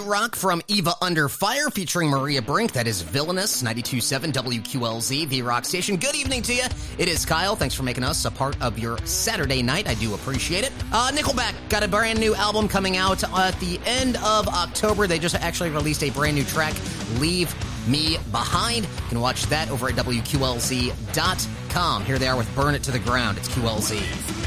Rock from Eva Under Fire featuring Maria Brink. That is Villainous, 92.7 WQLZ, the rock station. Good evening to you. It is Kyle. Thanks for making us a part of your Saturday night. I do appreciate it. Nickelback got a brand new album coming out at the end of October. They just actually released a brand new track, Leave Me Behind. You can watch that over at WQLZ.com. Here they are with Burn It to the Ground. It's QLZ.